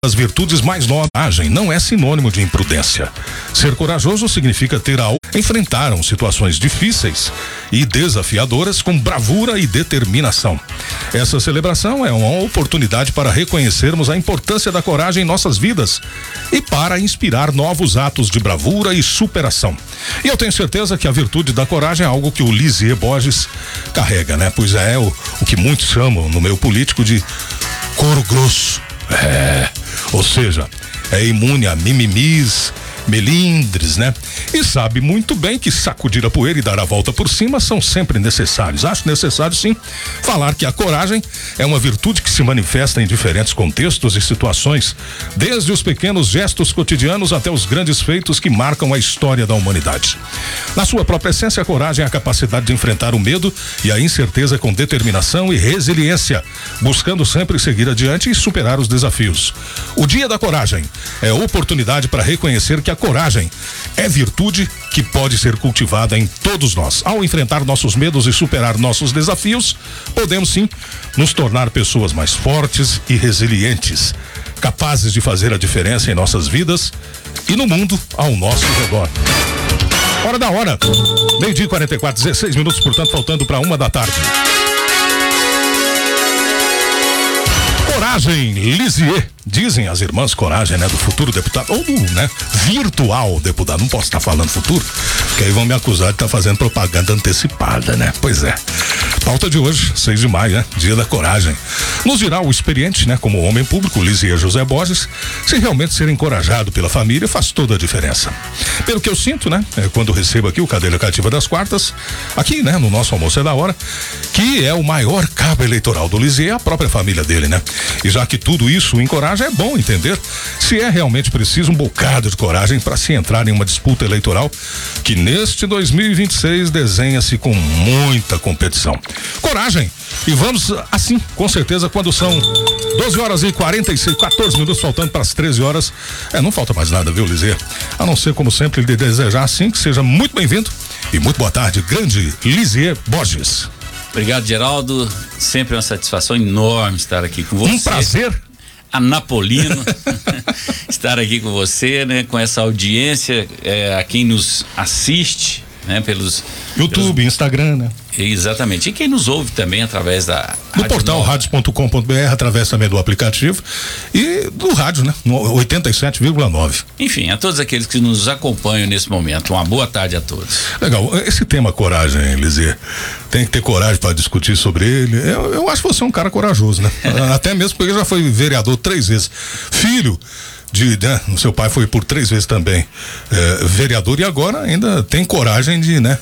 as virtudes mais nobres. Coragem não é sinônimo de imprudência. Ser corajoso significa ter enfrentaram situações difíceis e desafiadoras com bravura e determinação. Essa celebração é uma oportunidade para reconhecermos a importância da coragem em nossas vidas e para inspirar novos atos de bravura e superação. E eu tenho certeza que a virtude da coragem é algo que o Lisier Borges carrega, né? Pois é o que muitos chamam no meio político de couro grosso. Ou seja, é imune a mimimis, melindres, né? E sabe muito bem que sacudir a poeira e dar a volta por cima são sempre necessários. Acho necessário, sim, falar que a coragem é uma virtude que se manifesta em diferentes contextos e situações, desde os pequenos gestos cotidianos até os grandes feitos que marcam a história da humanidade. Na sua própria essência, a coragem é a capacidade de enfrentar o medo e a incerteza com determinação e resiliência, buscando sempre seguir adiante e superar os desafios. O Dia da Coragem é oportunidade para reconhecer que a coragem é virtude que pode ser cultivada em todos nós. Ao enfrentar nossos medos e superar nossos desafios, podemos sim nos tornar pessoas mais fortes e resilientes, capazes de fazer a diferença em nossas vidas e no mundo ao nosso redor. Hora da hora, 12h44, 16 minutos, portanto, faltando para 1h da tarde. Coragem, Lisier. Dizem as irmãs Coragem, né? Do futuro deputado, ou do, né? Virtual deputado. Não posso estar falando futuro, porque aí vão me acusar de estar fazendo propaganda antecipada, né? Pois é. Pauta de hoje, 6 de maio, né? Dia da Coragem. Nos dirá o experiente, né? Como homem público, Lisier José Borges, se realmente ser encorajado pela família faz toda a diferença. Pelo que eu sinto, né? Quando recebo aqui o Cadeira Cativa das quartas, aqui, né? No nosso almoço é da hora, que é o maior cabo eleitoral do Lisier, a própria família dele, né? E já que tudo isso encoraja, é bom entender se é realmente preciso um bocado de coragem para se entrar em uma disputa eleitoral que neste 2026 desenha-se com muita competição. Coragem! E vamos assim, com certeza, quando são 12h46, 14 minutos, faltando para as 13 horas. Não falta mais nada, viu, Lisier? A não ser, como sempre, lhe desejar assim que seja muito bem-vindo e muito boa tarde, grande Lisier Borges. Obrigado, Geraldo. Sempre uma satisfação enorme estar aqui com você. Um prazer. Anapolino estar aqui com você, né? Com essa audiência, a quem nos assiste, né? Pelos YouTube, Instagram, né? Exatamente. E quem nos ouve também através do portal radios.com.br, através também do aplicativo e do rádio, né? No 87,9. Enfim, a todos aqueles que nos acompanham nesse momento, uma boa tarde a todos. Legal. Esse tema coragem, Lisier, tem que ter coragem para discutir sobre ele. Eu acho que você é um cara corajoso, né? Até mesmo porque já foi vereador 3 vezes. Filho né? O seu pai foi por 3 vezes também vereador e agora ainda tem coragem de, né?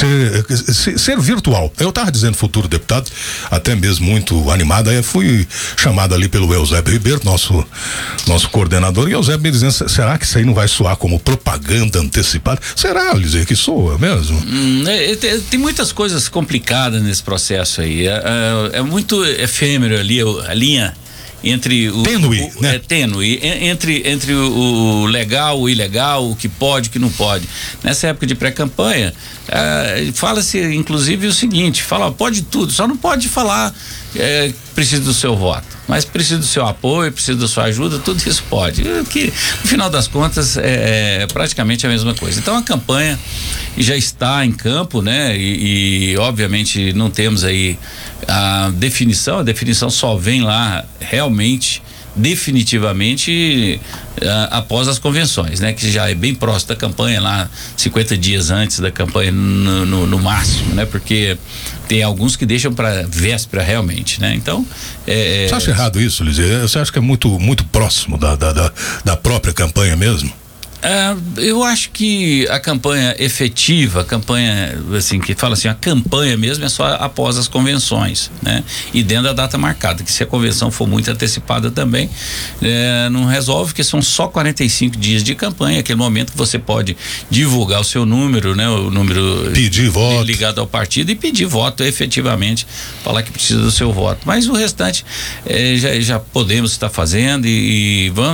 Ser virtual. Eu tava dizendo futuro deputado, até mesmo muito animado, aí eu fui chamado ali pelo Eusébio Ribeiro, nosso coordenador, e o Eusébio me dizendo, será que isso aí não vai soar como propaganda antecipada? Será, Lisier, que soa mesmo? Tem muitas coisas complicadas nesse processo aí, é muito efêmero ali, a linha entre o tênue, né? Tênue entre o legal, o ilegal, o que pode, o que não pode. Nessa época de pré-campanha, fala-se inclusive o seguinte, pode tudo, só não pode falar precisa do seu voto, mas precisa do seu apoio, precisa da sua ajuda, tudo isso pode, que no final das contas é praticamente a mesma coisa. Então a campanha já está em campo, né? E obviamente não temos aí a definição só vem lá realmente definitivamente após as convenções, né? Que já é bem próximo da campanha, lá 50 dias antes da campanha no máximo, né? Porque tem alguns que deixam para véspera realmente, né? Então você acha errado isso, Lisier? Você acha que é muito próximo da própria campanha mesmo? Eu acho que a campanha efetiva, a campanha assim, que fala assim, a campanha mesmo é só após as convenções, né? E dentro da data marcada, que se a convenção for muito antecipada também, não resolve, que são só 45 dias de campanha, aquele momento que você pode divulgar o seu número, né? O número pedir voto ligado ao partido e pedir voto efetivamente, falar que precisa do seu voto, mas o restante já podemos estar fazendo e vamos